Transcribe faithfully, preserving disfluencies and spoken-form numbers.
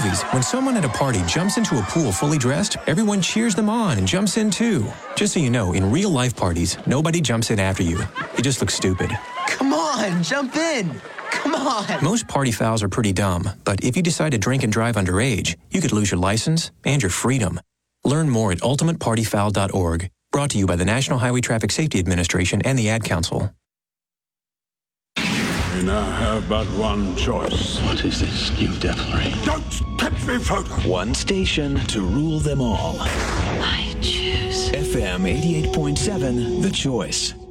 movies, when someone at a party jumps into a pool fully dressed, everyone cheers them on and jumps in too. Just so you know, in real-life parties, nobody jumps in after you. It just looks stupid. Come on, jump in. Come on. Most party fouls are pretty dumb, but if you decide to drink and drive underage, you could lose your license and your freedom. Learn more at ultimate party foul dot org. Brought to you by the National Highway Traffic Safety Administration and the Ad Council. We now have but one choice. What is this new devilry? Don't touch me, Frodo! One station to rule them all. I choose F M eighty-eight point seven, The Choice.